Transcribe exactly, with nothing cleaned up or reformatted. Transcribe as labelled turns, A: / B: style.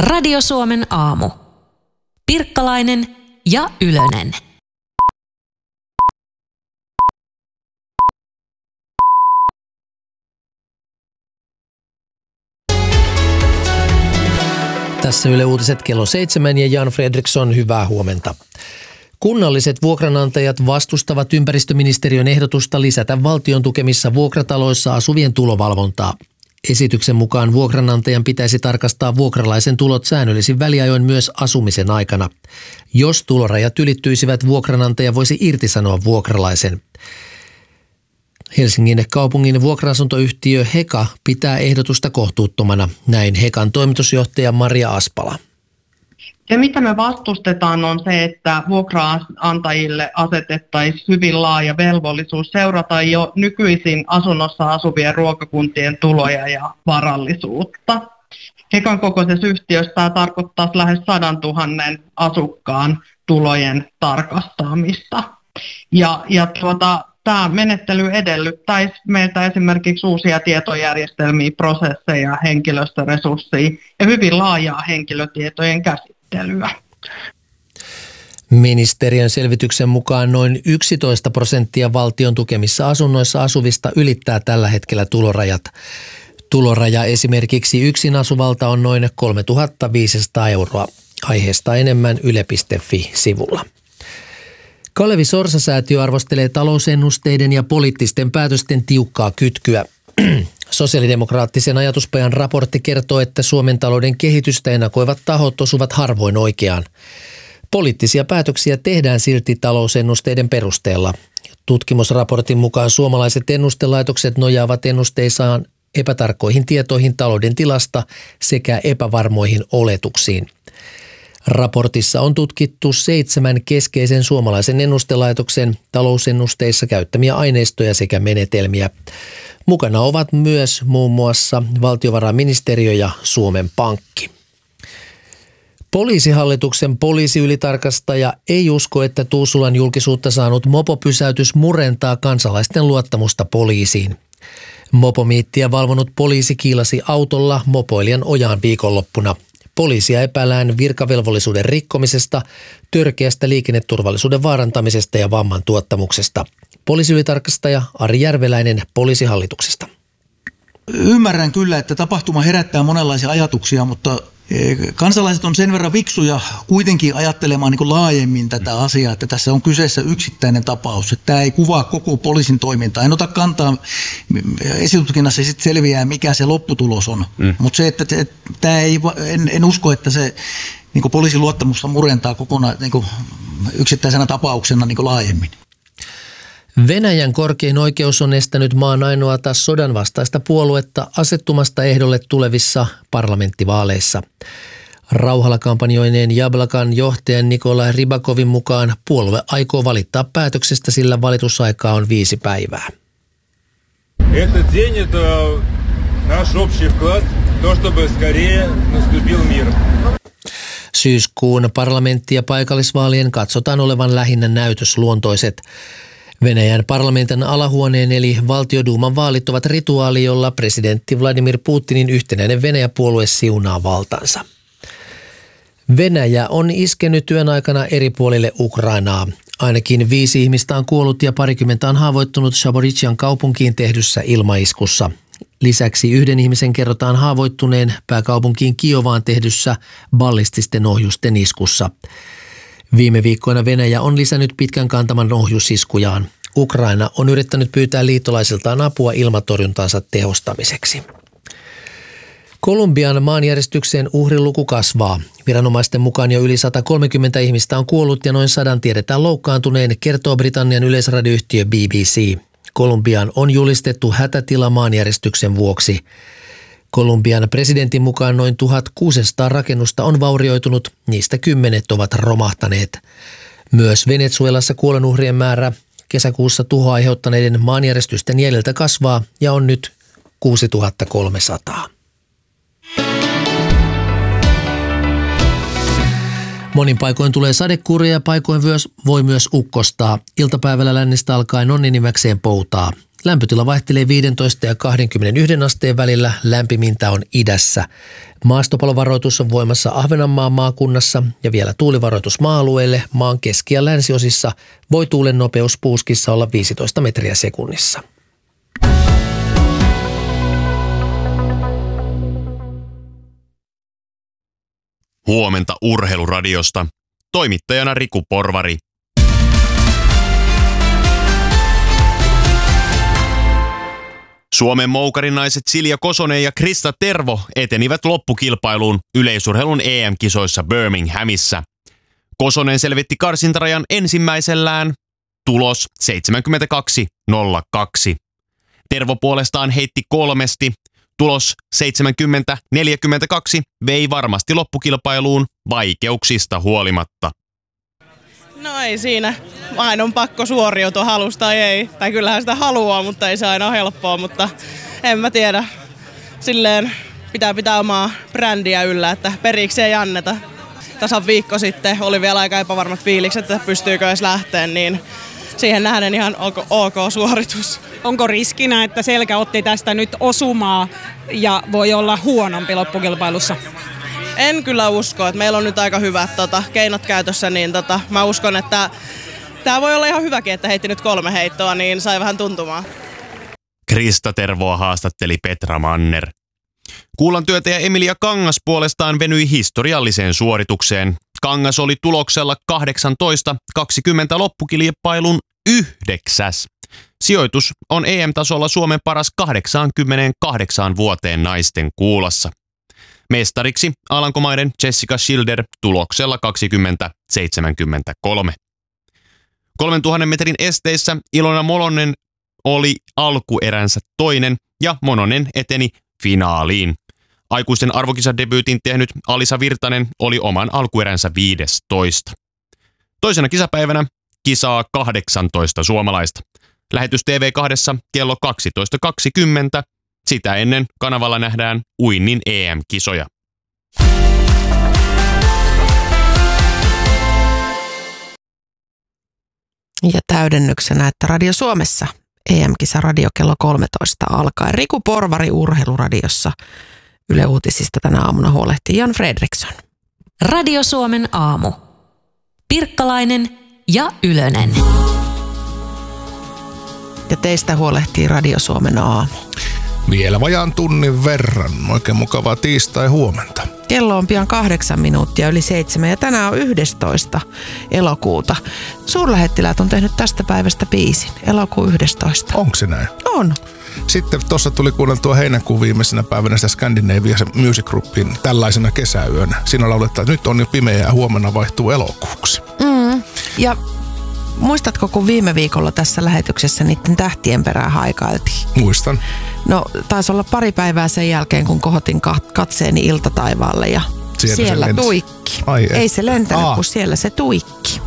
A: Radio Suomen aamu. Pirkkalainen ja Ylönen.
B: Tässä Yle Uutiset kello seitsemän ja Jan Fredriksson, hyvää huomenta. Kunnalliset vuokranantajat vastustavat ympäristöministeriön ehdotusta lisätä valtion tukemissa vuokrataloissa asuvien tulovalvontaa. Esityksen mukaan vuokranantajan pitäisi tarkastaa vuokralaisen tulot säännöllisin väliajoin myös asumisen aikana. Jos tulorajat ylittyisivät, vuokranantaja voisi irtisanoa vuokralaisen. Helsingin kaupungin vuokra-asuntoyhtiö Heka pitää ehdotusta kohtuuttomana. Näin Hekan toimitusjohtaja Maria Aspala.
C: Se, mitä me vastustetaan, on se, että vuokraantajille asetettaisiin hyvin laaja velvollisuus seurata jo nykyisin asunnossa asuvien ruokakuntien tuloja ja varallisuutta. Hekan kokoisessa yhtiössä tämä tarkoittaa lähes sadan tuhannen asukkaan tulojen tarkastamista. Ja, ja tuota, tämä menettely edellyttäisi meiltä esimerkiksi uusia tietojärjestelmiä, prosesseja, henkilöstöresursseja ja hyvin laajaa henkilötietojen käsittelyä.
B: Ministeriön selvityksen mukaan noin yksitoista prosenttia valtion tukemissa asunnoissa asuvista ylittää tällä hetkellä tulorajat. Tuloraja esimerkiksi yksin asuvalta on noin kolmetuhattaviisisataa euroa. Aiheesta enemmän yle piste fi-sivulla. Kalevi Sorsa-säätiö arvostelee talousennusteiden ja poliittisten päätösten tiukkaa kytkyä. Sosiaalidemokraattisen ajatuspajan raportti kertoo, että Suomen talouden kehitystä ennakoivat tahot osuvat harvoin oikeaan. Poliittisia päätöksiä tehdään silti talousennusteiden perusteella. Tutkimusraportin mukaan suomalaiset ennustelaitokset nojaavat ennusteissaan epätarkkoihin tietoihin talouden tilasta sekä epävarmoihin oletuksiin. Raportissa on tutkittu seitsemän keskeisen suomalaisen ennustelaitoksen talousennusteissa käyttämiä aineistoja sekä menetelmiä. Mukana ovat myös muun muassa valtiovarainministeriö ja Suomen Pankki. Poliisihallituksen poliisiylitarkastaja ei usko, että Tuusulan julkisuutta saanut mopopysäytys murentaa kansalaisten luottamusta poliisiin. Mopomiittiä valvonut poliisi kiilasi autolla mopoilijan ojaan viikonloppuna. Poliisia epäillään virkavelvollisuuden rikkomisesta, törkeästä liikenneturvallisuuden vaarantamisesta ja vamman tuottamuksesta. Poliisiylitarkastaja Ari Järveläinen Poliisihallituksesta.
D: Ymmärrän kyllä, että tapahtuma herättää monenlaisia ajatuksia, mutta kansalaiset on sen verran fiksuja kuitenkin ajattelemaan niin kuin laajemmin tätä asiaa, että tässä on kyseessä yksittäinen tapaus. Että tämä ei kuvaa koko poliisin toimintaa. En ota kantaa, esitutkinnassa sitten selviää, mikä se lopputulos on. Mm. Mutta se, että tämä ei, en, en usko, että se niin kuin poliisin luottamusta murentaa kokonaan niin kuin yksittäisenä tapauksena niin kuin laajemmin.
B: Venäjän korkein oikeus on estänyt maan ainoata sodan vastaista puoluetta asettumasta ehdolle tulevissa parlamenttivaaleissa. Rauhalla kampanjoineen Jablakan johtajan Nikolai Rybakovin mukaan puolue aikoo valittaa päätöksestä, sillä valitusaikaa on viisi päivää.
E: Этот день это наш общий вклад в то, чтобы скорее наступил мир.
B: Syyskuun parlamentti- ja paikallisvaalien katsotaan olevan lähinnä näytösluontoiset. Venäjän parlamentin alahuoneen eli valtioduuman vaalit ovat rituaali, jolla presidentti Vladimir Putinin yhtenäinen Venäjä-puolue siunaa valtansa. Venäjä on iskenyt työn aikana eri puolille Ukrainaa. Ainakin viisi ihmistä on kuollut ja parikymmentä on haavoittunut Zaporizhian kaupunkiin tehdyssä ilmaiskussa. Lisäksi yhden ihmisen kerrotaan haavoittuneen pääkaupunkiin Kiovaan tehdyssä ballististen ohjusten iskussa. Viime viikkoina Venäjä on lisännyt pitkän kantaman ohjusiskujaan. Ukraina on yrittänyt pyytää liittolaisiltaan apua ilmatorjuntansa tehostamiseksi. Kolumbian maanjäristyksen uhriluku kasvaa. Viranomaisten mukaan jo yli sata kolmekymmentä ihmistä on kuollut ja noin sadan tiedetään loukkaantuneen, kertoo Britannian yleisradioyhtiö B B C. Kolumbiaan on julistettu hätätila maanjäristyksen vuoksi. Kolumbian presidentin mukaan noin tuhatkuusisataa rakennusta on vaurioitunut, niistä kymmenet ovat romahtaneet. Myös Venezuelassa kuolonuhrien määrä kesäkuussa tuhoa aiheuttaneiden maanjäristysten jäljiltä kasvaa ja on nyt kuusituhattakolmesataa. Monin paikoin tulee sadekuuria ja paikoin myös voi myös ukkostaa. Iltapäivällä lännistä alkaen on enimmäkseen poutaa. Lämpötila vaihtelee viisitoista ja kaksikymmentäyksi asteen välillä, lämpimintä on idässä. Maastopalovaroitus on voimassa Ahvenanmaan maakunnassa ja vielä tuulivaroitus maa-alueille. Maan keski- ja länsiosissa voi tuulen nopeus puuskissa olla viisitoista metriä sekunnissa.
F: Huomenta Urheiluradiosta. Toimittajana Riku Porvari. Suomen moukarinaiset Silja Kosonen ja Krista Tervo etenivät loppukilpailuun yleisurheilun E M-kisoissa Birminghamissa. Kosonen selvitti karsintarajan ensimmäisellään, tulos seitsemänkymmentäkaksi nolla kaksi. Tervo puolestaan heitti kolmesti, tulos seitsemänkymmentä neljäkymmentäkaksi vei varmasti loppukilpailuun vaikeuksista huolimatta.
G: No ei siinä. Aina on pakko suoriutua, halusta tai ei. Tai kyllähän sitä haluaa, mutta ei se aina ole helppoa, mutta en mä tiedä. Silleen pitää pitää omaa brändiä yllä, että periksi ei anneta. Tasan viikko sitten oli vielä aika epävarmat fiilikset, että pystyykö edes lähteen, niin siihen nähden ihan ok, ok suoritus.
H: Onko riskinä, että Selkä otti tästä nyt osumaa ja voi olla huonompi loppukilpailussa?
G: En kyllä usko, että meillä on nyt aika hyvät tota, keinot käytössä, niin tota, mä uskon, että tämä voi olla ihan hyväkin, että heitti nyt kolme heittoa, niin sai vähän tuntumaan.
F: Krista Tervoa haastatteli Petra Manner. Kuulantyötäjä Emilia Kangas puolestaan venyi historialliseen suoritukseen. Kangas oli tuloksella kahdeksantoista kaksikymmentä loppukilpailun yhdeksäs. Sijoitus on E M-tasolla Suomen paras kahdeksankymmentäkahdeksan vuoteen naisten kuulassa. Mestariksi Alankomaiden Jessica Schilder tuloksella kaksikymmentä seitsemänkymmentäkolme. Kolmentuhannen metrin esteissä Ilona Molonen oli alkueränsä toinen ja Mononen eteni finaaliin. Aikuisten arvokisadebyytin tehnyt Alisa Virtanen oli oman alkueränsä viidestoista. Toisena kisapäivänä kisaa kahdeksantoista suomalaista. Lähetys T V kahdessa kello kaksitoista kaksikymmentä. Sitä ennen kanavalla nähdään uinnin E M-kisoja.
I: Ja täydennyksenä, että Radio Suomessa E M-kisa radio kello kolmetoista alkaa. Riku Porvari Urheiluradiossa. Yle Uutisista tänä aamuna huolehtii Jan Fredriksson.
A: Radio Suomen aamu. Pirkkalainen ja Ylönen.
I: Ja teistä huolehtii Radio Suomen aamu.
J: Vielä vajaan tunnin verran. Oikein mukavaa tiistai huomenta.
I: Kello on pian kahdeksan minuuttia yli seitsemän ja tänään on yhdestoista elokuuta. Suurlähettiläät on tehnyt tästä päivästä biisin. Elokuun yhdestoista.
J: Onko se näin?
I: On.
J: Sitten tuossa tuli kuunneltua heinäkuun viimeisenä päivänä sitä Scandinavia Music Groupin tällaisena kesäyönä. Siinä lauletaan, että nyt on jo pimeä ja huomenna vaihtuu elokuuksi.
I: Mm. Ja muistatko, kun viime viikolla tässä lähetyksessä niiden tähtien perään haikailtiin?
J: Muistan.
I: No, taisi olla pari päivää sen jälkeen, kun kohotin katseeni iltataivaalle ja siellä, siellä tuikki.
J: Ai
I: ei se lentänyt,
J: Aa.
I: kun siellä se tuikki.